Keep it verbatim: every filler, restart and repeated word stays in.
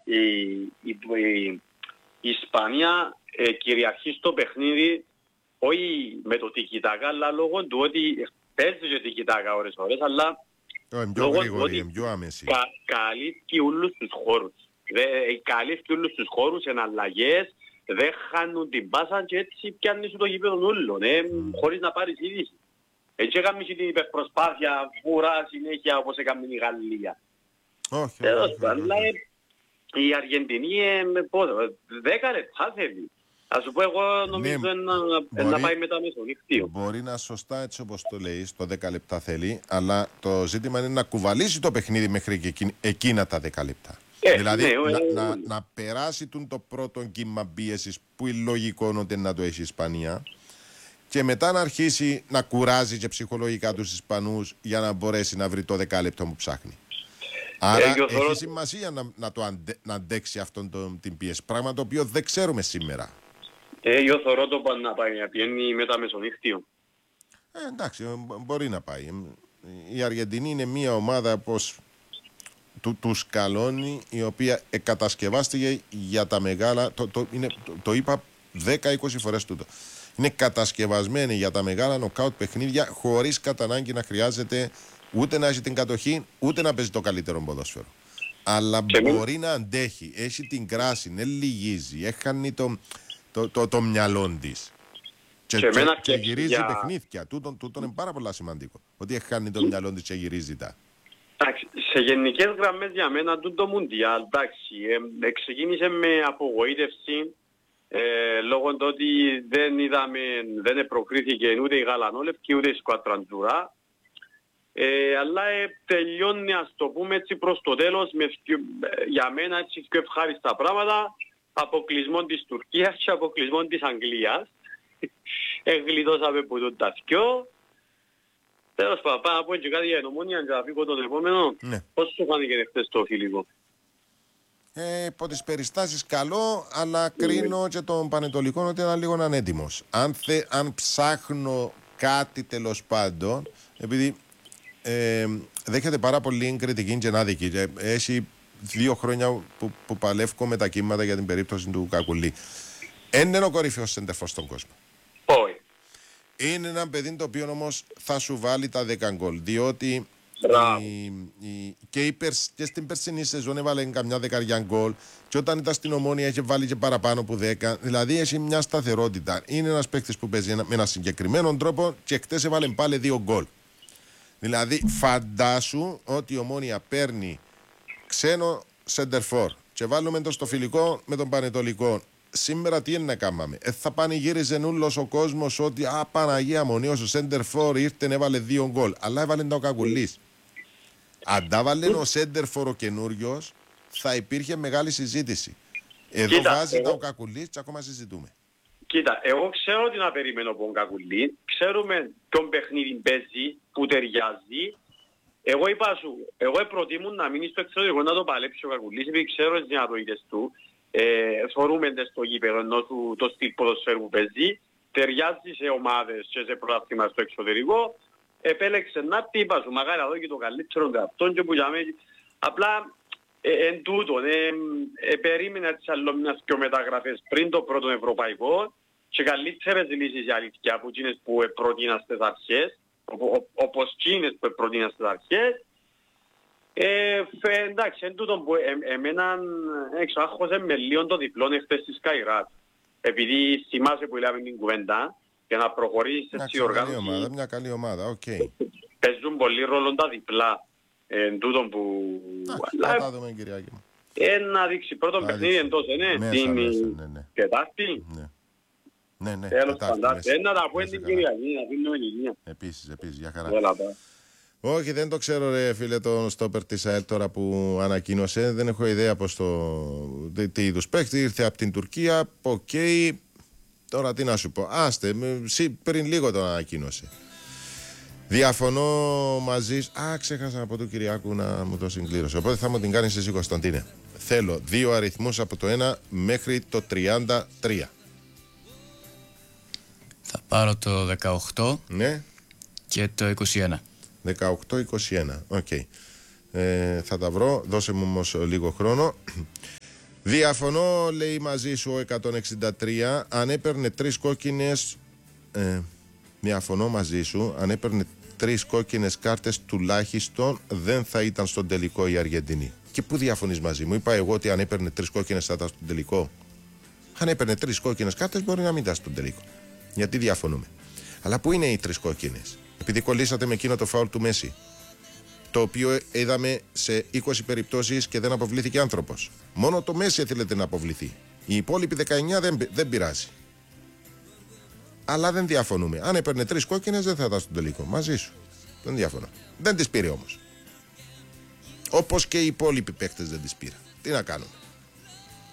η, η, η, η Ισπανία ε, κυριαρχεί στο παιχνίδι όχι με το τικιτάκα, αλλά λόγω του ότι παίζει και τικιτάκα ώρες ώρες, αλλά είναι πιο γρήγορη, είναι πιο άμεση. Κα, καλύπτει όλους τους χώρους. Δε, καλύπτει όλους τους χώρους, εναλλαγές, δεν χάνουν την πάσα και έτσι πιάνει σου το γήπεδο όλων, ε, mm. χωρίς να πάρεις είδηση. Έτσι έκαμε και την υπερπροσπάθεια βουρά συνέχεια όπως έκαμε η Γαλλία. Όχι, Τέλος όχι, πάντων, η Αργεντινή δέκα λεπτά θέλει. Ας σου πω εγώ νομίζω ναι, να, μπορεί, να πάει μετά μεσονύχτιο. Μπορεί να σωστά έτσι όπως το λέει, το δέκα λεπτά θέλει, αλλά το ζήτημα είναι να κουβαλήσει το παιχνίδι μέχρι και εκείνη, εκείνα τα δέκα λεπτά. Ε, δηλαδή ναι, να, ε, να, να περάσει τον το πρώτο κύμα πίεσης που είναι λογικό ότι να το έχει η Ισπανία και μετά να αρχίσει να κουράζει και ψυχολογικά τους Ισπανούς για να μπορέσει να βρει το δεκάλεπτο που ψάχνει. Άρα ε, έχει θωρώ... σημασία να, να, το αντε, να αντέξει αυτόν τον, την πίεση, πράγμα το οποίο δεν ξέρουμε σήμερα. Ε, εγώ θεωρώ το να πάει να πιένει μετά μεσονύχτιο. Ε, εντάξει, μπορεί να πάει. Η Αργεντινή είναι μια ομάδα πως του, του σκαλώνει, η οποία κατασκευάστηκε για τα μεγάλα, το, το, είναι, το, το είπα δέκα είκοσι φορές τούτο. Είναι κατασκευασμένη για τα μεγάλα νοκάουτ παιχνίδια χωρίς κατά ανάγκη να χρειάζεται ούτε να έχει την κατοχή, ούτε να παίζει το καλύτερο ποδόσφαιρο. Αλλά και μπορεί με... να αντέχει, έχει την κράση, δεν λυγίζει, έχανε το, το, το, το μυαλό της. Και, και, και, και γυρίζει για... παιχνίδια. Τούτον, τούτον είναι πάρα πολύ σημαντικό. Ότι έχανε το μυαλό της και γυρίζει τα. Σε γενικές γραμμές για μένα τούτο Μουντιάλ, εντάξει, ε, ξεκίνησε με απογοήτευση ε, λόγω του ότι δεν είδαμε, δεν προκρίθηκε ούτε η Γαλανόλευκη ούτε η Σκουατραντζουρά. Ε, αλλά ε, τελειώνει, ας το πούμε έτσι, προς το τέλος με, για μένα έτσι πιο ευχάριστα πράγματα, αποκλεισμό της Τουρκίας και αποκλεισμό της Αγγλίας. Εγλιτώσαμε που τον ταθιό. Τέλος πάντων, πάω να πω και κάτι για Ομόνοια και να φύγω τον επόμενο. Ναι. Πώς σου φάνηκε χθες το φιλικό? Ε, από τις περιστάσεις καλό, αλλά κρίνω και τον Πανετολικό ότι ήταν λίγο ανέτοιμος. Αν, θε, αν ψάχνω κάτι τέλος πάντων, επειδή ε, δέχεται πάρα πολύ κριτική και άδικη. Έχει δύο χρόνια που, που παλεύω με τα κύματα για την περίπτωση του Κακουλή. Είναι ο κορυφαίος σεντερφόρ στον κόσμο. Όχι. Είναι ένα παιδί το οποίο όμως θα σου βάλει τα δέκα γκολ. Διότι η, η, και, η περσ, και στην περσινή σεζόν έβαλε καμιά δεκαριά γκολ. Και όταν ήταν στην Ομόνια είχε βάλει και παραπάνω από δέκα. Δηλαδή έχει μια σταθερότητα. Είναι ένας παίκτης που παίζει με έναν συγκεκριμένο τρόπο και χτες έβαλε πάλι δύο γκολ. Δηλαδή φαντάσου ότι η Ομόνια παίρνει ξένο σεντερφόρ και βάλουμε το στο φιλικό με τον Πανετολικό. Σήμερα τι είναι να κάνουμε? Ε, θα πανηγύριζε όλος ο κόσμος ότι α, Παναγία Μονίος ο σεντερφόρ ήρθε να έβαλε δύο γκολ. Αλλά έβαλε τα ο Κακουλής. Αν τα βάλε ο σεντερφόρ ο καινούριος, θα υπήρχε μεγάλη συζήτηση. Εδώ Κοίτα, βάζει εγώ... τα ο Κακουλής και ακόμα συζητούμε. Κοίτα, εγώ ξέρω τι να περιμένω από τον Κακουλή. Ξέρουμε ποιον παιχνίδι παίζει, που ταιριάζει. Εγώ είπα σου, εγώ προτιμούν να μείνει στο εξωτερικό να το παλέψει ο Κακουλής, επειδή ξέρω τις δυνατότητες του. Ε, φορούμε στο γήπεδο ενώ του το στυλ ποδοσφαίρου που παίζει, ταιριάζει σε ομάδες και σε πρωτάθλημα στο εξωτερικό. Επέλεξε να πει, είπα σου, μακάρι εδώ και το καλύτερο του αυτόν και που για μένα. Απλά ε, εν τούτον, ε, ε, περίμενα τις άλλο μιας πιο μεταγραφές πριν το πρώτο ευρωπαϊκό και καλύτερες λύσεις για αλήθεια από εκείνες που προτείναν στις αρχές, όπως εκείνες που προτείναν στις αρχές. Ε, φε, εντάξει, εν τούτον που ε, εμένα εξάχωσε με λίγο το διπλό εχθές της Καϊράτ. Επειδή θυμάσαι που λέμε την κουβέντα, για να προχωρήσεις έτσι οργάνωση. Μια καλή ομάδα, μια καλή ομάδα, οκ. Okay. Παίζουν πολύ ρόλο τα διπλά. Εν τούτον που... Θα τα δούμε, Κυριάκη μου. Ε, να δείξει πρώτο παιχνίδι εντός, ναι. Την Τετάρτη. Ναι, ναι, ναι. Τέλος πάντων. Να τα πω την Κυριακή, να πίνουμε ενηλία. Επίσης, επίσης, για χαρά. Όχι, δεν το ξέρω ρε φίλε τον στόπερ της ΑΕΛ τώρα που ανακοίνωσε. Δεν έχω ιδέα πως το... τι, τι είδους παίκτη. Ήρθε από την Τουρκία. Οκ. Okay. Τώρα τι να σου πω. Άστε, πριν λίγο τον ανακοίνωσε. Διαφωνώ μαζί. Α, ξέχασα από του Κυριάκου να μου το συγκλήρωσε. Οπότε θα μου την κάνεις εσύ, Κωνσταντίνε. Θέλω δύο αριθμούς από το ένα μέχρι το τριάντα τρία. Θα πάρω το δεκαοκτώ. Ναι. Και το είκοσι ένα. δεκαοκτώ είκοσι ένα. Οκ. Okay. Ε, θα τα βρω. Δώσε μου όμως λίγο χρόνο. Διαφωνώ, λέει μαζί σου ο εκατόν εξήντα τρία. Αν έπαιρνε τρεις κόκκινες. Ε, διαφωνώ μαζί σου. Αν έπαιρνε τρεις κόκκινες κάρτες τουλάχιστον δεν θα ήταν στον τελικό η Αργεντινή. Και πού διαφωνείς μαζί μου? Είπα εγώ ότι αν έπαιρνε τρεις κόκκινες θα ήταν στον τελικό. Αν έπαιρνε τρεις κόκκινες κάρτες μπορεί να μην ήταν στον τελικό. Γιατί διαφωνούμε? Αλλά πού είναι οι τρεις κόκκινες? Επειδή κολλήσατε με εκείνο το φάουλ του Μέση, το οποίο είδαμε σε είκοσι περιπτώσεις και δεν αποβλήθηκε άνθρωπος. Μόνο το Μέση θέλετε να αποβληθεί. Οι υπόλοιποι δεκαεννιά δεν, δεν πειράζει. Αλλά δεν διαφωνούμε. Αν έπαιρνε τρεις κόκκινες δεν θα ήταν στον τελικό. Μαζί σου. Δεν διαφωνώ. Δεν τις πήρε όμως. Όπως και οι υπόλοιποι παίκτες δεν τις πήραν. Τι να κάνουμε?